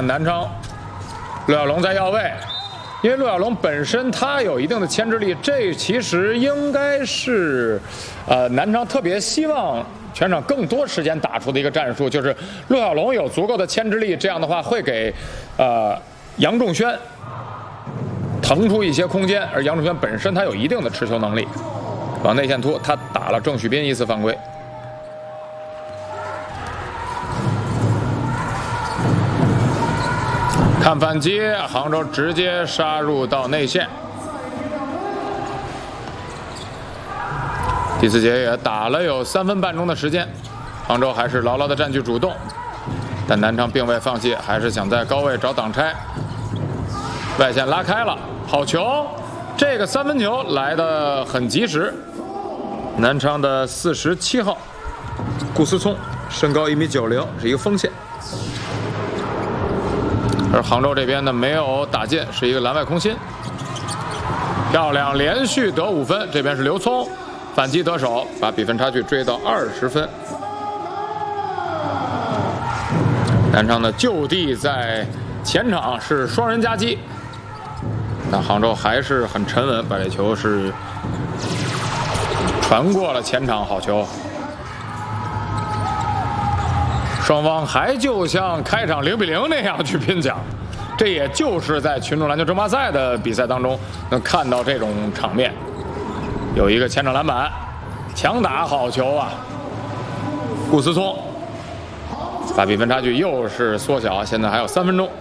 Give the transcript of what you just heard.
看南昌陆小龙在要位，因为陆小龙本身他有一定的牵制力，这其实应该是南昌特别希望全场更多时间打出的一个战术，就是陆小龙有足够的牵制力，这样的话会给杨仲轩腾出一些空间，而杨仲轩本身他有一定的持球能力，往内线突，他打了郑旭斌一次犯规。看反击，杭州直接杀入到内线。第四节也打了有3分半钟的时间，杭州还是牢牢的占据主动，但南昌并未放弃，还是想在高位找挡拆，外线拉开了，好球！这个3分球来得很及时。南昌的47号顾思聪，身高1.90米，是一个锋线。而杭州这边呢没有打进，是一个篮外空心，漂亮，连续得5分。这边是刘聪反击得手，把比分差距追到20分。南昌的就地在前场是双人夹击，但杭州还是很沉稳，把这球是传过了前场，好球。双方还就像开场0-0那样去拼抢，这也就是在群众篮球争霸赛的比赛当中能看到这种场面。有一个前场篮板，强打好球啊！顾思聪把比分差距又是缩小，现在还有3分钟。